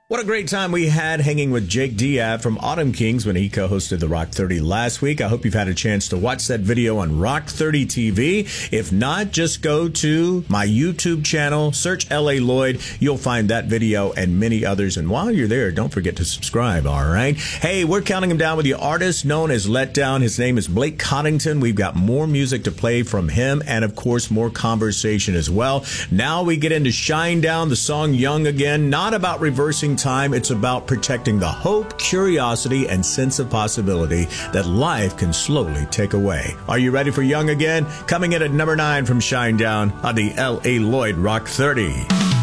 What a great time we had hanging with Jake Diab from Autumn Kings when he co-hosted the Rock 30 last week. I hope you've had a chance to watch that video on Rock 30 TV. If not, just go to my YouTube channel, search L.A. Lloyd. You'll find that video and many others. And while you're there, don't forget to subscribe, all right? Hey, we're counting him down with the artist known as Letdown. His name is Blake Coddington. We've got more music to play from him and, of course, more conversation as well. Now we get into Shinedown, the song Young Again, not about reversing time. It's about protecting the hope, curiosity, and sense of possibility that life can slowly take away. Are you ready for Young Again? Coming in at number 9 from Shinedown on the L.A. Lloyd Rock 30.